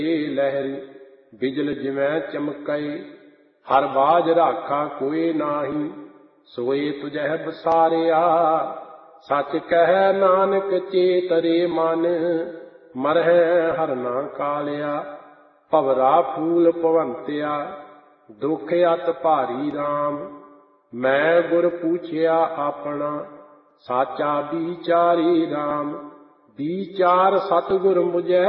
ਲਹਿਰੀ ਬਿਜਲ ਜਿਵੇਂ ਚਮਕੈ। ਹਰ ਬਾਜ ਰਾਖਾ ਕੋਇ ਨਾਹੀ ਸੋਏ ਤੁਝਹਿ ਬਸਾਰਿਆ। ਸੱਚ ਕਹਿ ਨਾਨਕ ਚੇਤਰੇ ਮਨ ਮਰਹਿ ਹਰ ਨਾ ਕਾਲਿਆ। ਭਵਰਾ ਫੂਲ ਭਵੰਤਿਆ ਦੁਖ ਅਤ ਭਾਰੀ ਰਾਮ। ਮੈਂ ਗੁਰ ਪੂਛਿਆ ਆਪਣਾ ਸਾਚਾ ਵਿਚਾਰੀ ਰਾਮ। ਵਿਚਾਰ ਸਤਿਗੁਰ ਮੁਝੈ